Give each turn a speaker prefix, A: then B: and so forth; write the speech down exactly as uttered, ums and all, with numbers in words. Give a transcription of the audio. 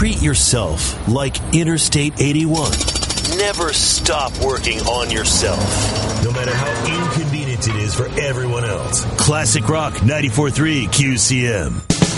A: treat yourself like Interstate eighty-one. Never stop working on yourself, no matter how inconvenient it is for everyone else. Classic Rock ninety-four point three Q C M.